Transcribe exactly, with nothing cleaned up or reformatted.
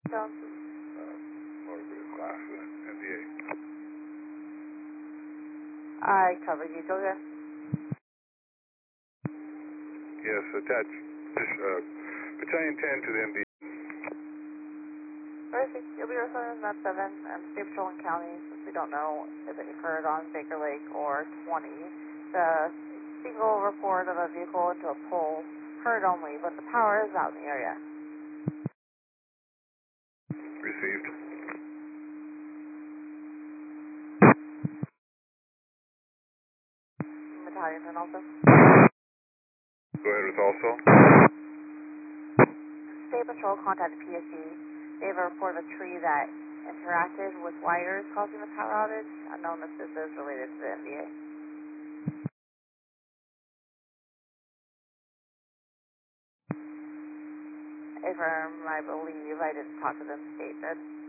Jones. Uh, motor vehicle accident, N D A. I cover you, Julia. Yes, attach uh, battalion ten to the N D A. Perfect. You'll be referring to seven and State Patrol and County, since we don't know if it occurred on Baker Lake or twenty. The single report of a vehicle into a pole heard only, but the power is out in the area. Received. Battalion ten also. Go ahead with also. State Patrol contacted P S C. They have a report of a tree that interacted with wires causing the power outage. Unknown if this is related to the N D A. A firm, I believe. I didn't talk to them, state that